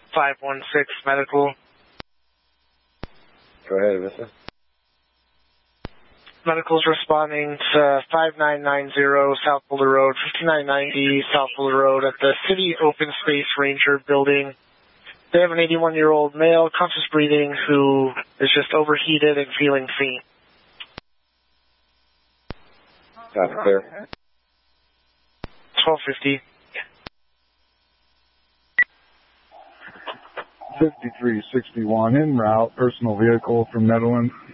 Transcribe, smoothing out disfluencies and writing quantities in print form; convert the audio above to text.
516 medical. Go ahead, Vista. Medical's responding to 5990 South Boulder Road, 5990 South Boulder Road at the City Open Space Ranger building. They have an 81-year-old male, conscious breathing, who is just overheated and feeling faint. Copy, clear. 1250. 5361 en route, personal vehicle from Netherlands.